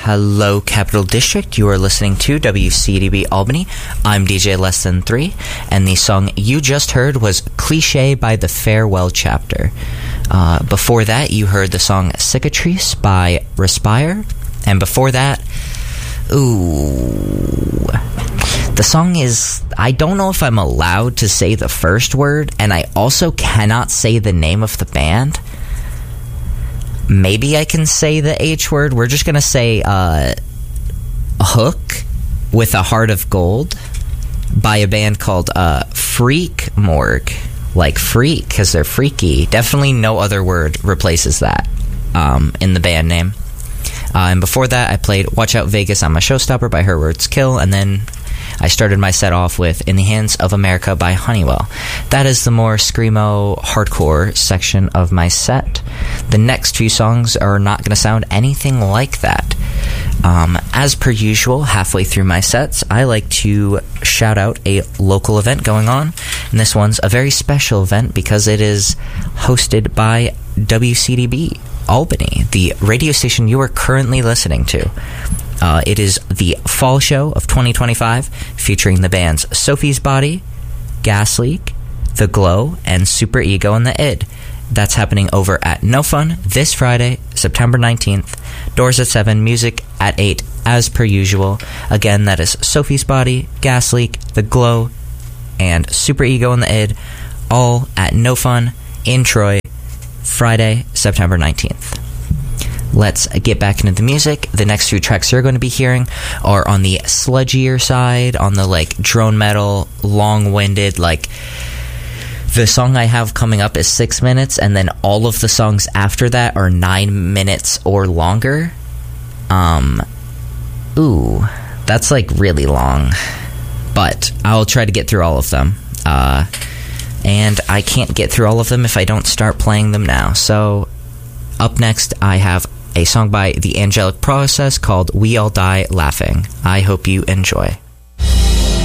Hello, Capital District. You are listening to WCDB Albany. I'm DJ Less Than 3, and the song you just heard was Cliché by the Farewell Chapter. Before that, you heard the song Cicatrice by Respire, and before that, the song is, I don't know if I'm allowed to say the first word, and I also cannot say the name of the band. Maybe I can say the H word. We're just going to say Hook with a Heart of Gold by a band called Freak Morgue. Like freak, because they're freaky. Definitely no other word replaces that in the band name. And before that, I played Watch Out Vegas, I'm a Showstopper by Her Words Kill, and then I started my set off with In the Hands of America by Honeywell. That is the more screamo, hardcore section of my set. The next few songs are not going to sound anything like that. As per usual, halfway through my sets, I like to shout out a local event going on. And this one's a very special event because it is hosted by WCDB Albany, the radio station you are currently listening to. It is the fall show of 2025, featuring the bands Sophie's Body, Gas Leak, The Glow, and Super Ego and the Id. That's happening over at No Fun this Friday, September 19th. Doors at 7, music at 8, as per usual. Again, that is Sophie's Body, Gas Leak, The Glow, and Super Ego and the Id, all at No Fun in Troy, Friday, September 19th. Let's get back into the music. The next few tracks you're going to be hearing are on the sludgier side, on the like drone metal, long-winded, like the song I have coming up is 6 minutes, and then all of the songs after that are 9 minutes or longer. That's like really long, but I'll try to get through all of them. And I can't get through all of them if I don't start playing them now. So up next, I have a song by The Angelic Process called We All Die Laughing. I hope you enjoy.